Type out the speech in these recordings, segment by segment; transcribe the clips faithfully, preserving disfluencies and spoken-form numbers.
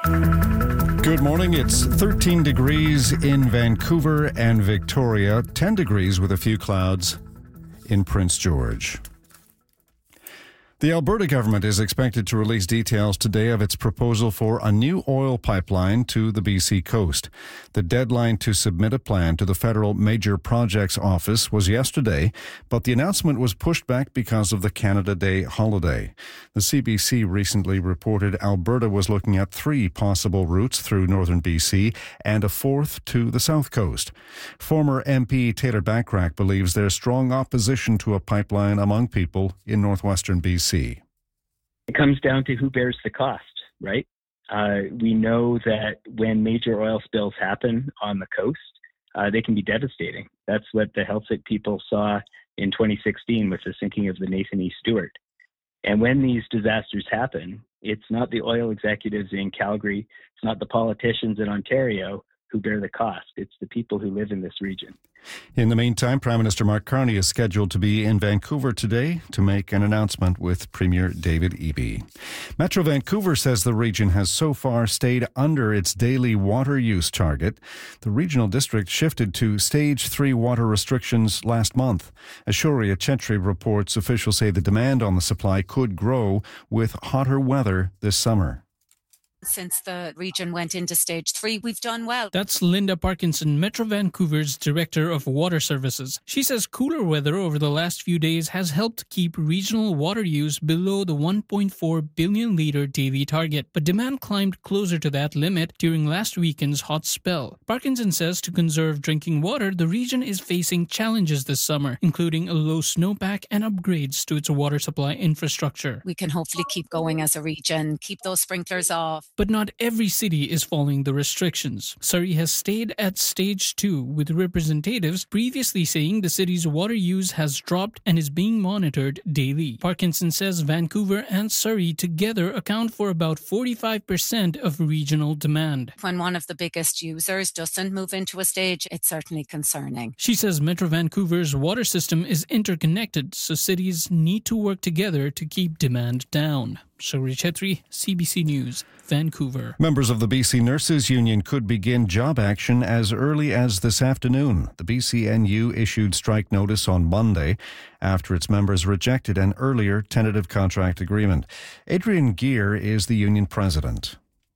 Good morning. It's thirteen degrees in Vancouver and Victoria, ten degrees with a few clouds in Prince George. The Alberta government is expected to release details today of its proposal for a new oil pipeline to the B C coast. The deadline to submit a plan to the Federal Major Projects Office was yesterday, but the announcement was pushed back because of the Canada Day holiday. The C B C recently reported Alberta was looking at three possible routes through northern B C and a fourth to the south coast. Former M P Taylor Bachrach believes there's strong opposition to a pipeline among people in northwestern B C. It comes down to who bears the cost, right? Uh, we know that when major oil spills happen on the coast, uh, they can be devastating. That's what the Heiltsuk people saw in twenty sixteen with the sinking of the Nathan E. Stewart. And when these disasters happen, it's not the oil executives in Calgary, it's not the politicians in Ontario who bear the cost. It's the people who live in this region. In the meantime, Prime Minister Mark Carney is scheduled to be in Vancouver today to make an announcement with Premier David Eby. Metro Vancouver says the region has so far stayed under its daily water use target. The regional district shifted to stage three water restrictions last month. Ashurya Chetri reports officials say the demand on the supply could grow with hotter weather this summer. Since the region went into stage three, we've done well. That's Linda Parkinson, Metro Vancouver's Director of Water Services. She says cooler weather over the last few days has helped keep regional water use below the one point four billion litre daily target, but demand climbed closer to that limit during last weekend's hot spell. Parkinson says to conserve drinking water, the region is facing challenges this summer, including a low snowpack and upgrades to its water supply infrastructure. We can hopefully keep going as a region, keep those sprinklers off. But not every city is following the restrictions. Surrey has stayed at stage two, with representatives previously saying the city's water use has dropped and is being monitored daily. Parkinson says Vancouver and Surrey together account for about forty-five percent of regional demand. When one of the biggest users doesn't move into a stage, it's certainly concerning. She says Metro Vancouver's water system is interconnected, so cities need to work together to keep demand down. Ashurya Chetri, C B C News, Vancouver. Members of the B C Nurses Union could begin job action as early as this afternoon. The B C N U issued strike notice on Monday after its members rejected an earlier tentative contract agreement. Adrienne Geer is the union president.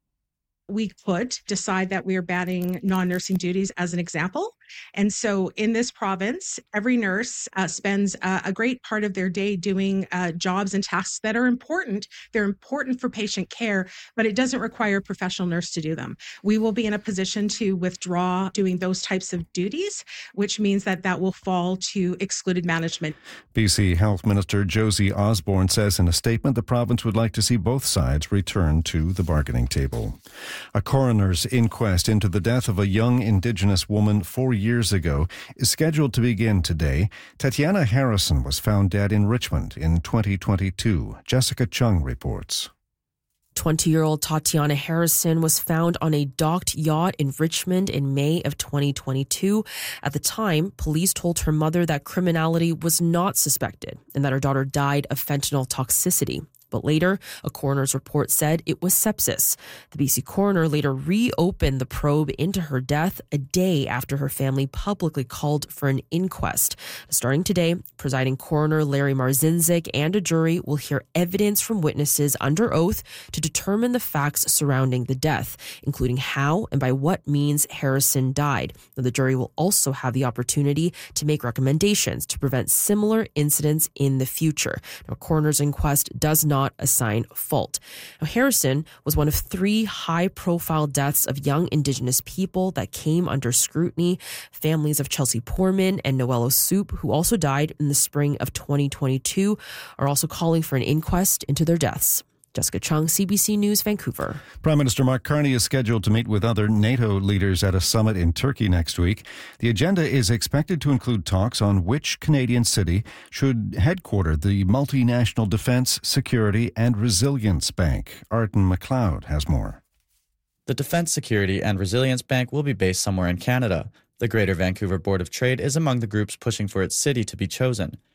We could decide that we are banning non-nursing duties as an example. And so in this province, every nurse uh, spends uh, a great part of their day doing uh, jobs and tasks that are important. They're important for patient care, but it doesn't require a professional nurse to do them. We will be in a position to withdraw doing those types of duties, which means that that will fall to excluded management. B C Health Minister Josie Osborne says in a statement the province would like to see both sides return to the bargaining table. A coroner's inquest into the death of a young Indigenous woman four years ago is scheduled to begin today. Tatiana Harrison was found dead in Richmond in twenty twenty-two. Jessica Chung reports. twenty-year-old Tatiana Harrison was found on a docked yacht in Richmond in May of twenty twenty-two. At the time, police told her mother that criminality was not suspected and that her daughter died of fentanyl toxicity. But later, a coroner's report said it was sepsis. The B C coroner later reopened the probe into her death a day after her family publicly called for an inquest. Starting today, presiding coroner Larry Marzinzik and a jury will hear evidence from witnesses under oath to determine the facts surrounding the death, including how and by what means Harrison died. Now, the jury will also have the opportunity to make recommendations to prevent similar incidents in the future. Now, a coroner's inquest does not assign fault. Now, Harrison was one of three high-profile deaths of young Indigenous people that came under scrutiny. Families of Chelsea Poorman and Noelle Soup, who also died in the spring of twenty twenty-two, are also calling for an inquest into their deaths. Jessica Chung, C B C News, Vancouver. Prime Minister Mark Carney is scheduled to meet with other NATO leaders at a summit in Turkey next week. The agenda is expected to include talks on which Canadian city should headquarter the multinational defence, security and resilience bank. Arden McLeod has more. The Defence, Security and Resilience Bank will be based somewhere in Canada. The Greater Vancouver Board of Trade is among the groups pushing for its city to be chosen.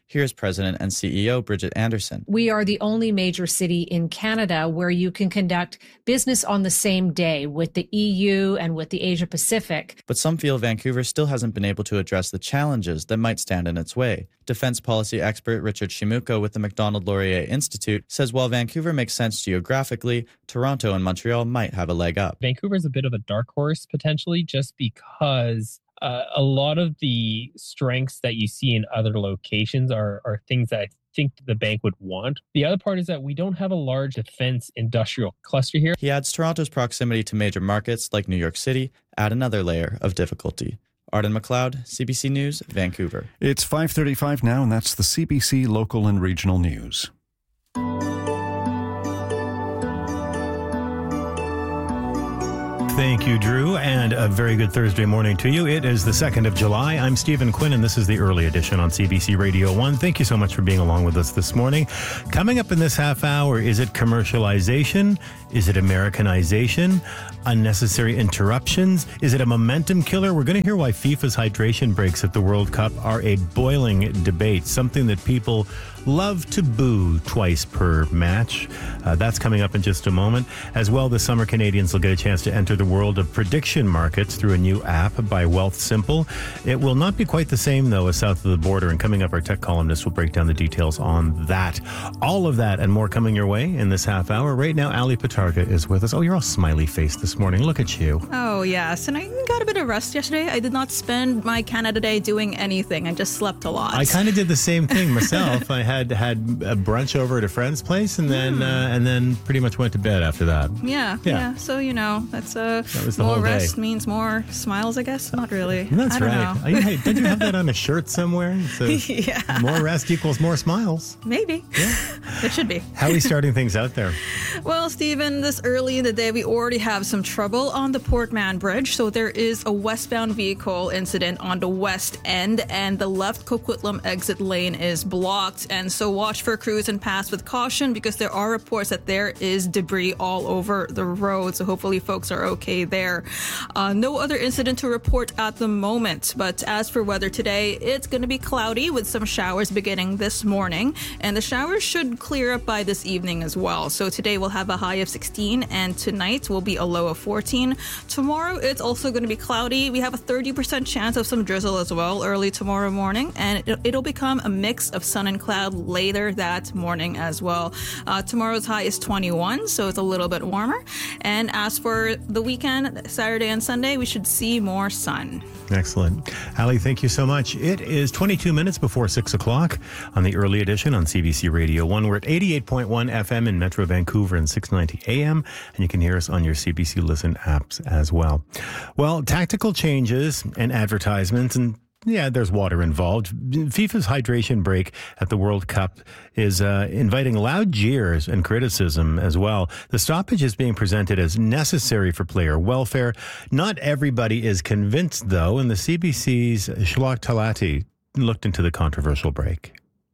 Here's President and C E O Bridget Anderson. We are the only major city in Canada where you can conduct business on the same day with the E U and with the Asia Pacific. But some feel Vancouver still hasn't been able to address the challenges that might stand in its way. Defense policy expert Richard Shimuka with the Macdonald Laurier Institute says while Vancouver makes sense geographically, Toronto and Montreal might have a leg up. Vancouver is a bit of a dark horse potentially just because uh, a lot of the strengths that you see in other locations are, are things that I think the bank would want. The other part is that we don't have a large defense industrial cluster here. He adds Toronto's proximity to major markets like New York City add another layer of difficulty. Arden McLeod, C B C News, Vancouver. It's five thirty-five now, and that's the C B C local and regional news. Thank you, Drew, and a very good Thursday morning to you. It is the second of July. I'm Stephen Quinn, and this is the early edition on C B C Radio one. Thank you so much for being along with us this morning. Coming up in this half hour, is it commercialization? Is it Americanization? Unnecessary interruptions? Is it a momentum killer? We're going to hear why FIFA's hydration breaks at the World Cup are a boiling debate, something that people love to boo twice per match. Uh, that's coming up in just a moment. As well, this summer, Canadians will get a chance to enter the world of prediction markets through a new app by Wealthsimple. It will not be quite the same, though, as south of the border. And coming up, our tech columnist will break down the details on that. All of that and more coming your way in this half hour. Right now, Ali Patarga is with us. Oh, you're all smiley faced this morning. Look at you. Oh, yes. And I got a bit of rest yesterday. I did not spend my Canada Day doing anything. I just slept a lot. I kind of did the same thing myself. I had had a brunch over at a friend's place, and then mm. uh, and then pretty much went to bed after that. Yeah, yeah. yeah. So you know, that's uh, that was the more whole day. Rest means more smiles, I guess. Not really. That's I don't right. know. Hey, did you have that on a shirt somewhere? So yeah. More rest equals more smiles. Maybe. Yeah. It should be. How are we starting things out there? Well, Stephen, this early in the day, we already have some trouble on the Port Mann Bridge. So there is a westbound vehicle incident on the west end, and the left Coquitlam exit lane is blocked. And so watch for cruise and pass with caution because there are reports that there is debris all over the road. So hopefully folks are okay there. Uh, no other incident to report at the moment. But as for weather today, it's going to be cloudy with some showers beginning this morning. And the showers should clear up by this evening as well. So today we'll have a high of sixteen, and tonight will be a low of fourteen. Tomorrow it's also going to be cloudy. We have a thirty percent chance of some drizzle as well early tomorrow morning, and it, it'll become a mix of sun and cloud later that morning as well. Uh, tomorrow's high is twenty-one, so it's a little bit warmer. And as for the weekend, Saturday and Sunday, we should see more sun. Excellent. Ali, thank you so much. It is twenty-two minutes before six o'clock on the early edition on C B C Radio one. We're at eighty-eight point one F M in Metro Vancouver and six ninety A M, and you can hear us on your C B C Listen apps as well. Well, tactical changes and advertisements, and yeah, there's water involved. FIFA's hydration break at the World Cup is uh, inviting loud jeers and criticism as well. The stoppage is being presented as necessary for player welfare. Not everybody is convinced, though, and the C B C's Shlok Talati looked into the controversial break.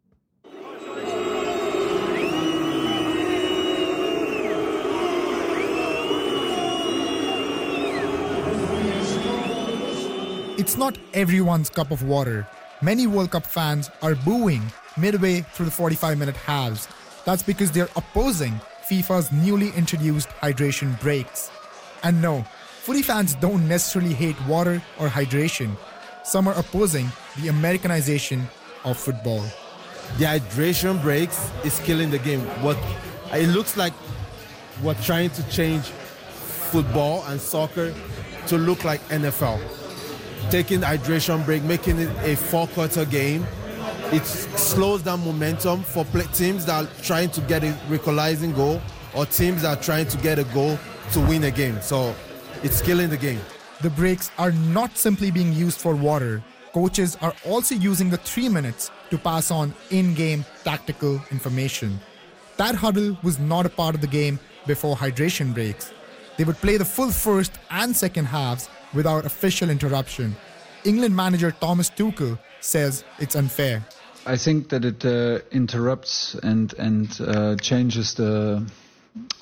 It's not everyone's cup of water. Many World Cup fans are booing midway through the forty-five minute halves. That's because they're opposing FIFA's newly introduced hydration breaks. And no, footy fans don't necessarily hate water or hydration. Some are opposing the Americanization of football. The hydration breaks is killing the game. What it looks like we're trying to change football and soccer to look like N F L. Taking the hydration break, making it a four-quarter game, it slows down momentum for play- teams that are trying to get a equalizing goal or teams that are trying to get a goal to win a game. So it's killing the game. The breaks are not simply being used for water. Coaches are also using the three minutes to pass on in-game tactical information. That huddle was not a part of the game before hydration breaks. They would play the full first and second halves without official interruption. England manager Thomas Tuchel says it's unfair. I think that it uh, interrupts and and uh, changes the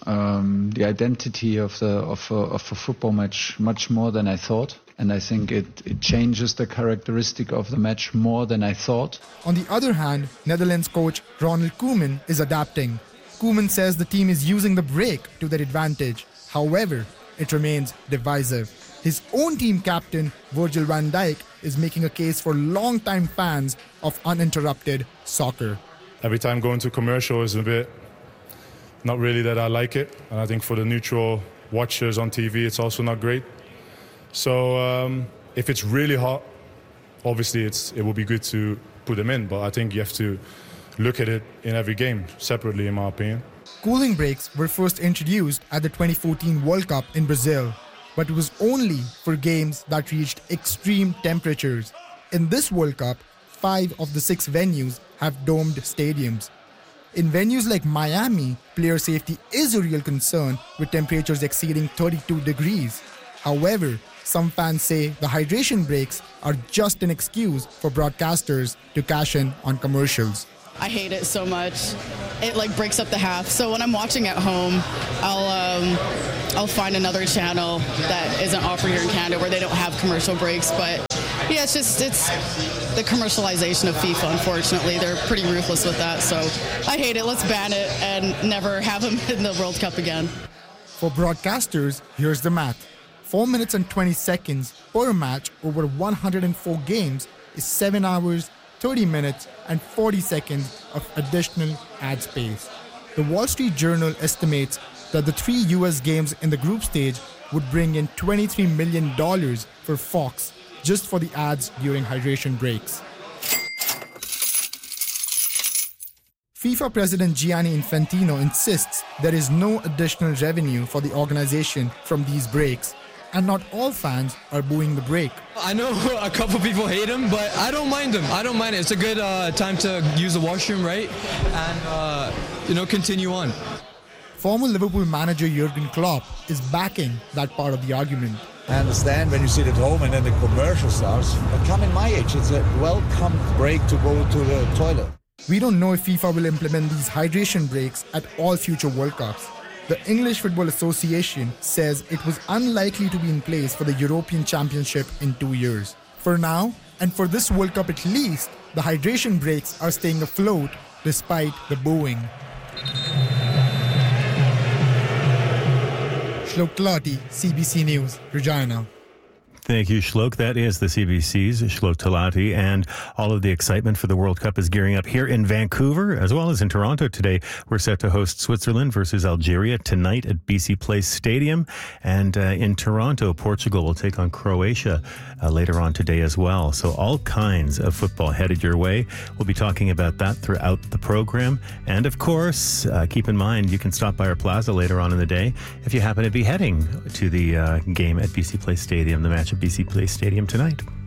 um, the identity of the of a, of a football match much more than I thought, and I think it, it changes the characteristic of the match more than I thought. On the other hand, Netherlands coach Ronald Koeman is adapting. Koeman says the team is using the break to their advantage. However, it remains divisive. His own team captain, Virgil van Dijk, is making a case for long-time fans of uninterrupted soccer. Every time going to commercial is a bit, not really that I like it. And I think for the neutral watchers on T V, it's also not great. So um, if it's really hot, obviously it's, it will be good to put them in. But I think you have to look at it in every game separately, in my opinion. Cooling breaks were first introduced at the twenty fourteen World Cup in Brazil, but it was only for games that reached extreme temperatures. In this World Cup, five of the six venues have domed stadiums. In venues like Miami, player safety is a real concern with temperatures exceeding thirty-two degrees. However, some fans say the hydration breaks are just an excuse for broadcasters to cash in on commercials. I hate it so much. It like breaks up the half. So when I'm watching at home, I'll um, I'll find another channel that isn't offered here in Canada where they don't have commercial breaks. But yeah, it's just it's the commercialization of FIFA. Unfortunately, they're pretty ruthless with that. So I hate it. Let's ban it and never have them in the World Cup again. For broadcasters, here's the math: four minutes and twenty seconds per match over one hundred four games is seven hours. thirty minutes and forty seconds of additional ad space. The Wall Street Journal estimates that the three U S games in the group stage would bring in twenty-three million dollars for Fox just for the ads during hydration breaks. FIFA President Gianni Infantino insists there is no additional revenue for the organization from these breaks, and not all fans are booing the break. I know a couple people hate him, but I don't mind him. I don't mind it. It's a good uh, time to use the washroom, right? And, uh, you know, continue on. Former Liverpool manager Jurgen Klopp is backing that part of the argument. I understand when you sit at home and then the commercial starts, but come in my age, it's a welcome break to go to the toilet. We don't know if FIFA will implement these hydration breaks at all future World Cups. The English Football Association says it was unlikely to be in place for the European Championship in two years. For now, and for this World Cup at least, the hydration breaks are staying afloat despite the booing. Shlok Talati, C B C News, Regina. Thank you, Shlok. That is the C B C's Shlok Talati, and all of the excitement for the World Cup is gearing up here in Vancouver as well as in Toronto today. We're set to host Switzerland versus Algeria tonight at B C Place Stadium, and uh, in Toronto, Portugal will take on Croatia uh, later on today as well. So all kinds of football headed your way. We'll be talking about that throughout the program, and of course, uh, keep in mind you can stop by our plaza later on in the day if you happen to be heading to the uh, game at B C Place Stadium, the match at B C Place Stadium tonight.